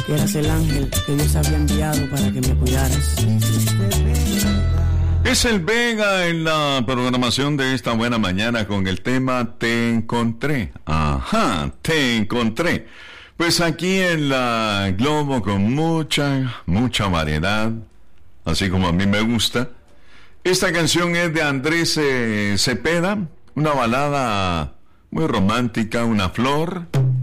que eras el ángel que Dios había enviado para que me cuidaras. Es el Vega en la programación de esta buena mañana con el tema Te Encontré. Ajá, te encontré. Pues aquí en la Globo con mucha variedad, así como a mí me gusta. Esta canción es de Andrés Cepeda, una balada muy romántica, una flor.